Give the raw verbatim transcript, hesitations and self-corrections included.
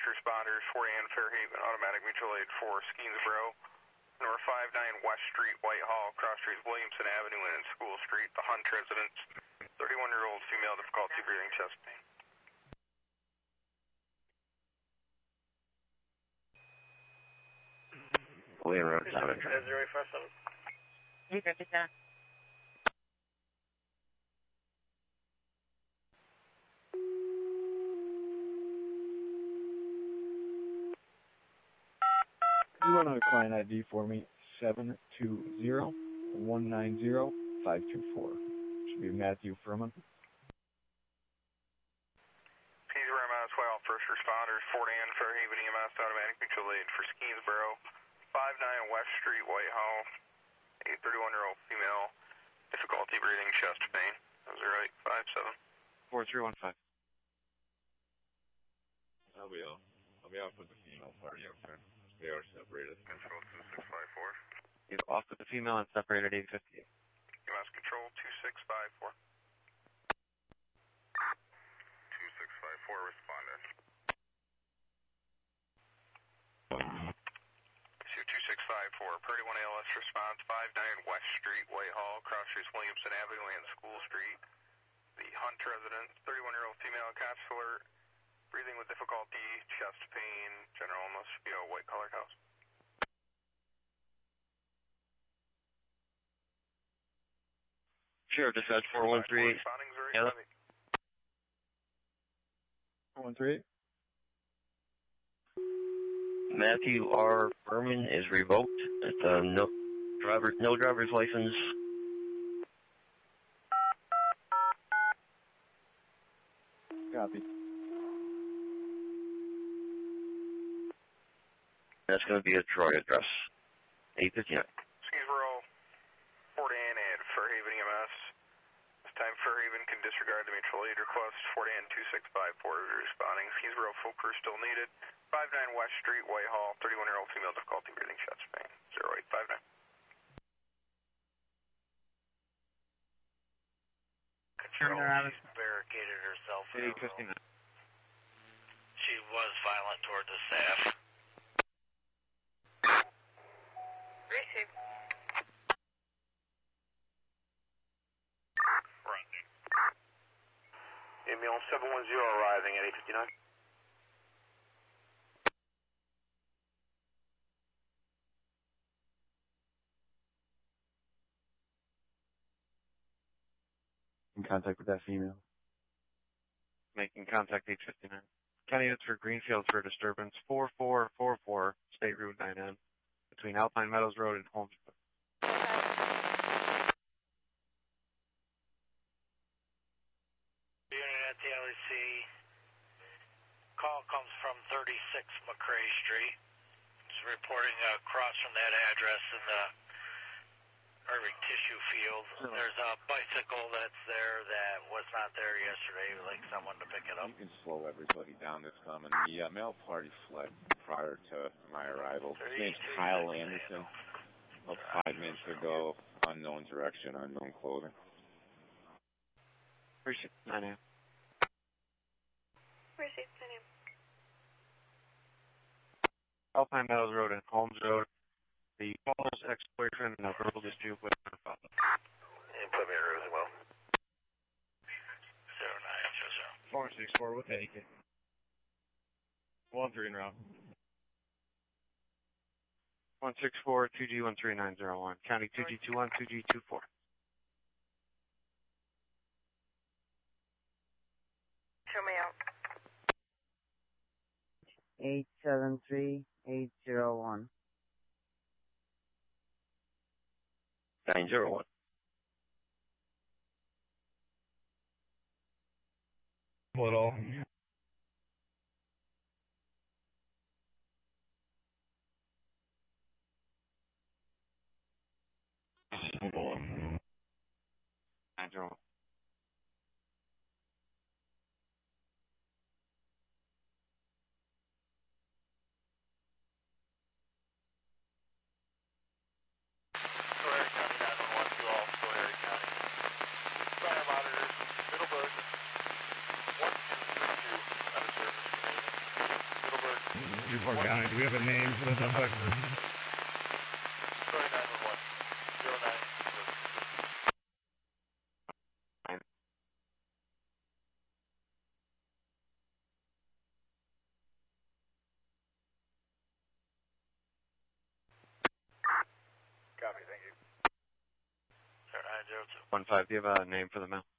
responders, forty and Fairhaven, automatic mutual aid for Skeensboro. Number five nine West Street, Whitehall, cross streets Williamson Avenue and School Street, the Hunt residence, thirty-one-year-old female, difficulty breathing, chest pain. William Road, seven. zero eight five seven. Hey, Jessica. You want a client I D for me? seven two zero, one nine zero, five two four. Should be Matthew Furman. Peterborough M S, well, first responders, forty and Fairhaven E M S, automatic mutual aid for Skeensboro. five nine West Street, Whitehall, a thirty-one-year-old female, difficulty breathing, chest pain. zero eight five seven. four three one five. I'll be off. I'll be off with the female party outside. They are separated. Control two six five four. You're off with the female and separated eight fifty. U S Control two six five four. two six five four, responded. Issue two six five four, Purdy one A L S response, five nine West Street, Whitehall, cross streets Williamson Avenue and School Street. The Hunt resident, thirty-one-year-old female, consular, breathing with difficulty, chest pain, general illness, be a white-colored house. Sure, dispatch four one three eight. Responding very Hello? heavy. four one three eight. Matthew R. Furman is revoked. It's a no driver, no driver's license. Copy. That's going to be a Troy address. eight fifty-nine. Skeensboro, forty and and Fairhaven E M S. This time Fairhaven can disregard the mutual aid request. forty and two six five four is responding. Skeensboro full crew still needed. five nine West Street, Whitehall, thirty-one-year-old female, difficulty breathing, chest pain. zero eight five nine. Control, she's barricaded herself in eight her room. fifty-nine. She was violent toward the staff. Receive. Running. Ambulance seven one zero arriving at eight fifty-nine. In contact with that female. Making contact eight fifty-nine. Candidates for Greenfield for disturbance four four four four, State Route nine N, between Alpine Meadows Road and Holmes Road. Unit at the L E C. Call comes from thirty-six McCrae Street. It's reporting across from that address in the Irving Tissue Field. There's a bicycle that's there that was not there yesterday. We'd like someone to pick it up. You can slow everybody down this time. And the uh, male party fled prior to my arrival. His name's Kyle Anderson. About five minutes ago, unknown direction, unknown clothing. Appreciate it. nine A M. Receive. nine A M. Alpine Meadows Road and Holmes Road. The caller's ex-boyfriend in a verbal dispute with her father. And put me in room as well. Zero nine zero zero. four six four with A K. one three in route. one six four two G one three nine zero one. County two G two one two G two four. Show me out. eight seven three eight zero one. nine zero one. Little. nine zero one. Fire monitors, Middleburg, one two three Shreveport County. Do we have a name for the dog? Story nine one one. Zero nine. One five, do you have a name for the male?